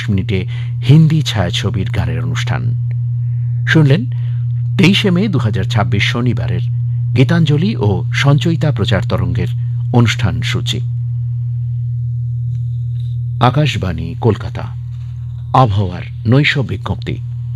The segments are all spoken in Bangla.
মিনিটে হিন্দি ছায়াছবির গানের অনুষ্ঠান শুনলেন। 23শে মে 2026 শনিবারের গীতাঞ্জলি ও সঞ্চয়িতা প্রচার তরঙ্গের অনুষ্ঠান সূচি। আকাশবাণী কলকাতা। আবহাওয়ার নৈশ বিজ্ঞপ্তি।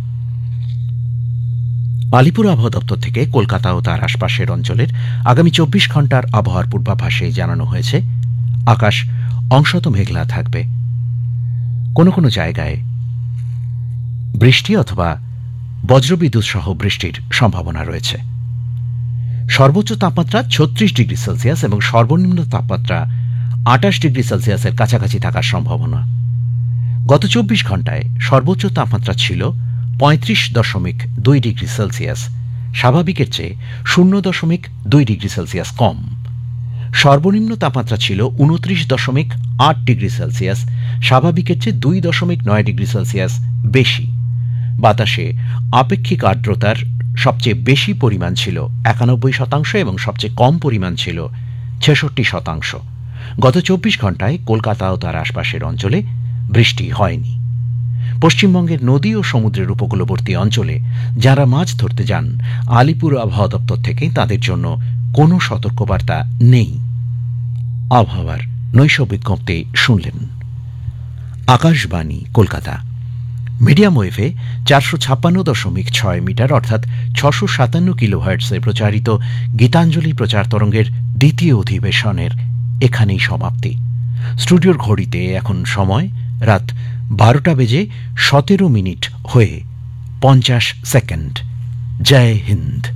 আলিপুর আবহাওয়া দপ্তর থেকে কলকাতা ও তার আশপাশের অঞ্চলের আগামী 24 ঘন্টার আবহাওয়ার পূর্বাভাসে জানানো হয়েছে, আকাশ অংশত মেঘলা থাকবে। কোনো কোনো জায়গায় বৃষ্টি অথবা বজ্রবিদ্যুৎ সহ বৃষ্টির সম্ভাবনা রয়েছে। সর্বোচ্চ তাপমাত্রা 36 ডিগ্রি সেলসিয়াস এবং সর্বনিম্ন তাপমাত্রা 28 ডিগ্রি সেলসিয়াসের কাছাকাছি থাকার সম্ভাবনা। গত 24 ঘন্টায় সর্বোচ্চ তাপমাত্রা ছিল 35.2 ডিগ্রি সেলসিয়াস, স্বাভাবিকের চেয়ে 0.2 ডিগ্রি সেলসিয়াস কম। সর্বনিম্ন তাপমাত্রা ছিল 29.8 ডিগ্রি সেলসিয়াস, স্বাভাবিকের চেয়ে 2.9 ডিগ্রি সেলসিয়াস বেশি। বাতাসে আপেক্ষিক আর্দ্রতার সবচেয়ে বেশি পরিমাণ ছিল 91% এবং সবচেয়ে কম পরিমাণ ছিল 66%। গত 24 ঘন্টায় কলকাতা ও তার আশপাশের অঞ্চলে বৃষ্টি হয়নি। পশ্চিমবঙ্গের নদী ও সমুদ্রের উপকূলবর্তী অঞ্চলে যারা মাছ ধরতে যান, আলিপুর আবহাওয়া দপ্তর থেকে তাদের জন্য কোনো সতর্কবার্তা নেই। আবহাওয়ার নৈশ বিজ্ঞপ্তি শুনলেন। আকাশবাণী কলকাতা। মিডিয়াম ওয়েভে 456.6 মিটার অর্থাৎ 657 কিলোহার্টজে প্রচারিত গীতাঞ্জলি প্রচার তরঙ্গের দ্বিতীয় অধিবেশনের এখানেই সমাপ্তি। স্টুডিওর ঘড়িতে এখন সময় রাত 12:17 হয়ে 50 সেকেন্ড। জয় হিন্দ।